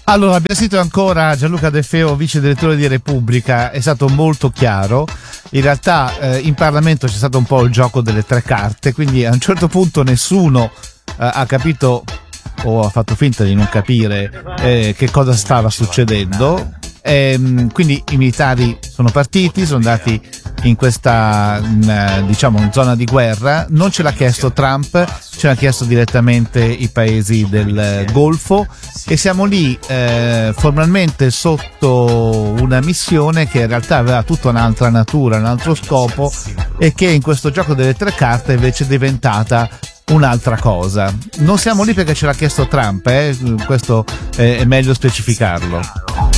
Allora, abbiamo sentito ancora Gianluca De Feo, vice direttore di Repubblica, è stato molto chiaro. In realtà in Parlamento c'è stato un po' il gioco delle tre carte, quindi a un certo punto nessuno ha capito o ha fatto finta di non capire che cosa stava succedendo. Quindi i militari sono partiti, sono andati in questa diciamo in zona di guerra. Non ce l'ha chiesto Trump, ce l'ha chiesto direttamente i paesi del Golfo, e siamo lì formalmente sotto una missione che in realtà aveva tutta un'altra natura, un altro scopo, e che in questo gioco delle tre carte invece è diventata un'altra cosa. Non siamo lì perché ce l'ha chiesto Trump, questo è meglio specificarlo.